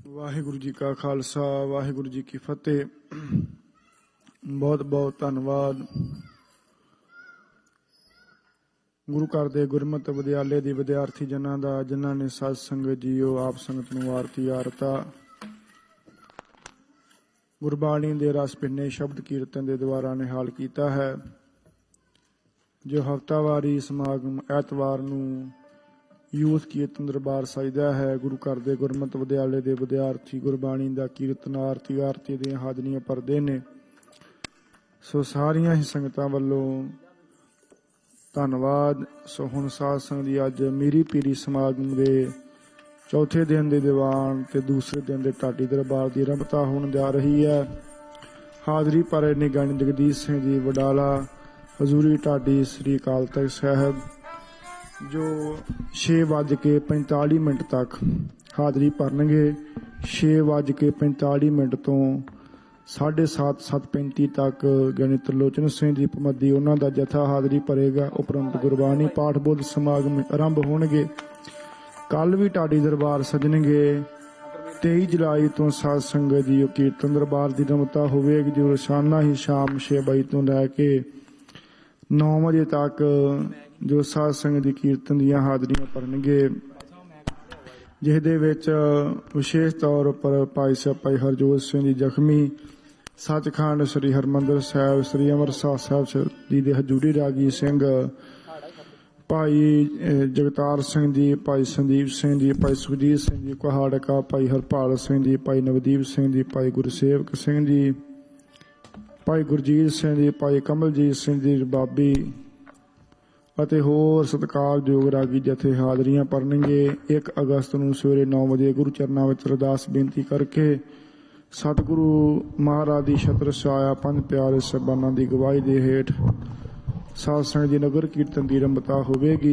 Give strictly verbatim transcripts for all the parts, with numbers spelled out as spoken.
ਵਾਹਿਗੁਰੂ ਜੀ ਕਾ ਖਾਲਸਾ ਵਾਹਿਗੁਰੂ ਜੀ ਕੀ ਫਤਿਹ। ਬਹੁਤ ਬਹੁਤ ਧੰਨਵਾਦ ਗੁਰੂ ਘਰ ਦੇ ਗੁਰਮਤਿ ਵਿਦਿਆਲੇ ਦੀ ਵਿਦਿਆਰਥੀ ਜਨਾਂ ਦਾ, ਜਿਨ੍ਹਾਂ ਨੇ ਸਤ ਸੰਗਤ ਜੀਓ ਆਪ ਸੰਗਤ ਨੂੰ ਆਰਤੀ ਆਰਤਾ ਗੁਰਬਾਣੀ ਦੇ ਰਸ ਭਿੰਨੇ ਸ਼ਬਦ ਕੀਰਤਨ ਦੇ ਦੁਆਰਾ ਨਿਹਾਲ ਕੀਤਾ ਹੈ। ਜੋ ਹਫ਼ਤਾਵਾਰੀ ਸਮਾਗਮ ਐਤਵਾਰ ਨੂੰ ਯੂਥ ਕੀਰਤਨ ਦਰਬਾਰ ਸਜਦਾ ਹੈ, ਗੁਰੂ ਘਰ ਦੇ ਗੁਰਮਤਿ ਵਿਦਿਆਲੇ ਦੇ ਵਿਦਿਆਰਥੀ ਗੁਰਬਾਣੀ ਦਾ ਕੀਰਤਨ ਆਰਤੀ ਆਰਤੀ ਦੀਆਂ ਹਾਜ਼ਰੀਆਂ ਭਰਦੇ ਨੇ। ਸੋ ਸਾਰੀਆਂ ਹੀ ਸੰਗਤਾਂ ਵੱਲੋਂ ਧੰਨਵਾਦ। ਸੋ ਹੁਣ ਸਾਧ ਸੰਗਤ ਦੀ ਅੱਜ ਮੀਰੀ ਪੀਰੀ ਸਮਾਗਮ ਦੇ ਚੌਥੇ ਦਿਨ ਦੇ ਦੀਵਾਨ ਤੇ ਦੂਸਰੇ ਦਿਨ ਦੇ ਢਾਡੀ ਦਰਬਾਰ ਦੀ ਆਰੰਭਤਾ ਹੋਣ ਜਾ ਰਹੀ ਹੈ। ਹਾਜ਼ਰੀ ਭਰੇ ਨੇ ਗਿਆਨੀ ਜਗਦੀਸ਼ ਸਿੰਘ ਜੀ ਵਡਾਲਾ, ਹਜ਼ੂਰੀ ਢਾਡੀ ਸ੍ਰੀ ਅਕਾਲ ਤਖ਼ਤ ਸਾਹਿਬ, ਜੋ ਛੇ ਵੱਜ ਕੇ ਪੰਤਾਲੀ ਮਿੰਟ ਤੱਕ ਹਾਜ਼ਰੀ ਭਰਨਗੇ। ਛੇ ਵੱਜ ਕੇ ਪੰਤਾਲੀ ਮਿੰਟ ਤੋਂ ਸਾਢੇ ਸੱਤ ਸੱਤ ਪੈਂਤੀ ਤੱਕ ਗਿਆਨੀ ਤਰਲੋਚਨ ਸਿੰਘ ਜੀ ਭਮੱਦੀ ਉਹਨਾਂ ਦਾ ਜਥਾ ਹਾਜ਼ਰੀ ਭਰੇਗਾ। ਉਪਰੰਤ ਗੁਰਬਾਣੀ ਪਾਠ ਬੁੱਧ ਸਮਾਗਮ ਆਰੰਭ ਹੋਣਗੇ। ਕੱਲ ਵੀ ਢਾਡੀ ਦਰਬਾਰ ਸਜਣਗੇ। ਤੇਈ ਜੁਲਾਈ ਤੋਂ ਸਾਧ ਸੰਗਤ ਜੀ ਕੀਰਤਨ ਦਰਬਾਰ ਦੀ ਆਰੰਭਤਾ ਹੋਵੇਗੀ, ਜੋ ਰੋਜ਼ਾਨਾ ਹੀ ਸ਼ਾਮ ਛੇ ਵਜੇ ਤੋਂ ਲੈ ਕੇ ਨੌ ਵਜੇ ਤੱਕ ਜੋ ਸਾਧ ਸੰਗਤ ਦੀ ਕੀਰਤਨ ਦੀਆਂ ਹਾਜ਼ਰੀਆਂ ਭਰਨਗੇ, ਜਿਸ ਦੇ ਵਿੱਚ ਵਿਸ਼ੇਸ਼ ਤੌਰ ਉੱਪਰ ਭਾਈ ਸਾਹਿਬ ਭਾਈ ਹਰਜੋਤ ਸਿੰਘ ਜੀ ਜ਼ਖਮੀ, ਸੱਚਖੰਡ ਸ੍ਰੀ ਹਰਿਮੰਦਰ ਸਾਹਿਬ ਸ੍ਰੀ ਅੰਮ੍ਰਿਤਸਰ ਸਾਹਿਬ ਜੀ ਦੇ ਹਜ਼ੂਰੀ ਰਾਗੀ ਸਿੰਘ, ਭਾਈ ਜਗਤਾਰ ਸਿੰਘ ਜੀ, ਭਾਈ ਸੰਦੀਪ ਸਿੰਘ ਜੀ, ਭਾਈ ਸੁਖਜੀਤ ਸਿੰਘ ਜੀ ਕੁਹਾੜਕਾ, ਭਾਈ ਹਰਪਾਲ ਸਿੰਘ ਜੀ, ਭਾਈ ਨਵਦੀਪ ਸਿੰਘ ਜੀ, ਭਾਈ ਗੁਰਸੇਵਕ ਸਿੰਘ ਜੀ, ਭਾਈ ਗੁਰਜੀਤ ਸਿੰਘ ਜੀ, ਭਾਈ ਕਮਲਜੀਤ ਸਿੰਘ ਜੀ ਰਬਾਬੀ ਅਤੇ ਹੋਰ ਸਤਿਕਾਰਯੋਗ ਰਾਗੀ ਜਥੇ ਹਾਜ਼ਰੀਆਂ ਭਰਨਗੇ। ਇੱਕ ਅਗਸਤ ਨੂੰ ਸਵੇਰੇ ਨੌ ਵਜੇ ਗੁਰੂ ਚਰਨਾਂ ਵਿੱਚ ਅਰਦਾਸ ਬੇਨਤੀ ਕਰਕੇ ਸਤਿਗੁਰੂ ਮਹਾਰਾਜ ਦੀ ਛਤਰ ਛਾਇਆ ਪੰਜ ਪਿਆਰੇ ਸਾਹਿਬਾਨਾਂ ਦੀ ਗਵਾਹੀ ਦੇ ਹੇਠ ਸਾਧ ਸੰਗਤ ਦੀ ਨਗਰ ਕੀਰਤਨ ਦੀ ਆਰੰਭਤਾ ਹੋਵੇਗੀ।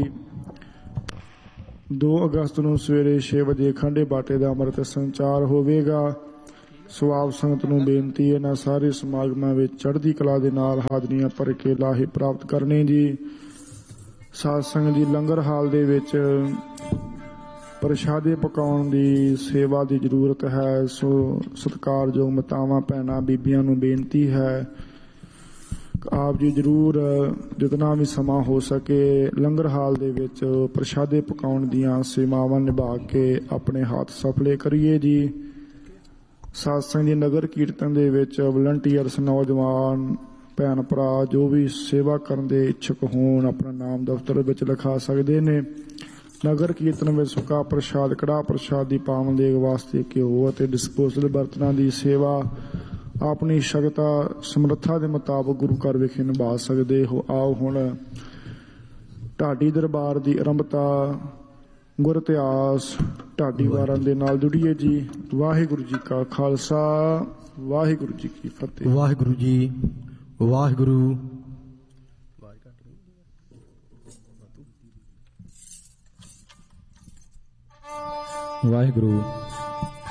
ਦੋ ਅਗਸਤ ਨੂੰ ਸਵੇਰੇ ਛੇ ਵਜੇ ਖੰਡੇ ਬਾਟੇ ਦਾ ਅੰਮ੍ਰਿਤ ਸੰਚਾਰ ਹੋਵੇਗਾ। ਸੋ ਆਪ ਸੰਗਤ ਨੂੰ ਬੇਨਤੀ ਹੈ, ਇਹਨਾਂ ਸਾਰੇ ਸਮਾਗਮਾਂ ਵਿੱਚ ਚੜ੍ਹਦੀ ਕਲਾ ਦੇ ਨਾਲ ਹਾਜ਼ਰੀਆਂ ਭਰ ਕੇ ਲਾਹੇ ਪ੍ਰਾਪਤ ਕਰਨੇ ਜੀ। ਸਾਧ ਸੰਗਤ ਦੀ ਲੰਗਰ ਹਾਲ ਦੇ ਵਿੱਚ ਪ੍ਰਸ਼ਾਦੇ ਪਕਾਉਣ ਦੀ ਸੇਵਾ ਦੀ ਜ਼ਰੂਰਤ ਹੈ। ਸੋ ਸਤਿਕਾਰਯੋਗ ਮਾਤਾਵਾਂ ਭੈਣਾਂ ਬੀਬੀਆਂ ਨੂੰ ਬੇਨਤੀ ਹੈ, ਆਪ ਜੀ ਜ਼ਰੂਰ ਜਿਤਨਾ ਵੀ ਸਮਾਂ ਹੋ ਸਕੇ ਲੰਗਰ ਹਾਲ ਦੇ ਵਿੱਚ ਪ੍ਰਸ਼ਾਦੇ ਪਕਾਉਣ ਦੀਆਂ ਸੇਵਾਵਾਂ ਨਿਭਾ ਕੇ ਆਪਣੇ ਹੱਥ ਸਫਲੇ ਕਰੀਏ ਜੀ। ਸਾਧ ਸੰਗਤ ਦੀ ਨਗਰ ਕੀਰਤਨ ਦੇ ਵਿੱਚ ਵਲੰਟੀਅਰਸ ਨੌਜਵਾਨ ਭੈਣ ਭਰਾ ਜੋ ਵੀ ਸੇਵਾ ਕਰਨ ਦੇ ਇੱਛੁਕ ਹੋਣ ਆਪਣਾ ਨਾਮ ਦਫ਼ਤਰ ਵਿੱਚ ਲਿਖਾ ਸਕਦੇ ਨੇ। ਨਗਰ ਕੀਰਤਨ ਵਿੱਚ ਸੁੱਕਾ ਪ੍ਰਸ਼ਾਦ, ਕੜਾਹ ਪ੍ਰਸ਼ਾਦ ਦੀ ਪਾਵਨ ਦੇਗ ਵਾਸਤੇ ਘਿਓ ਅਤੇ ਡਿਸਪੋਜ਼ਲ ਬਰਤਨਾਂ ਦੀ ਸੇਵਾ ਆਪਣੀ ਸ਼ਕਤਾ ਸਮਰੱਥਾ ਦੇ ਮੁਤਾਬਕ ਗੁਰੂ ਘਰ ਵਿਖੇ ਨਿਭਾ ਸਕਦੇ ਹੋ। ਆਓ ਹੁਣ ਢਾਡੀ ਦਰਬਾਰ ਦੀ ਆਰੰਭਤਾ ਗੁਰ ਇਤਿਹਾਸ ਢਾਡੀ ਵਾਰਾਂ ਦੇ ਨਾਲ ਜੁੜੀਏ ਜੀ। ਵਾਹਿਗੁਰੂ ਜੀ ਕਾ ਖਾਲਸਾ ਵਾਹਿਗੁਰੂ ਜੀ ਕੀ ਫਤਿਹ। ਵਾਹਿਗੁਰੂ ਜੀ ਵਾਹਿਗੁਰੂ। ਵਾਹਿਗੁਰੂ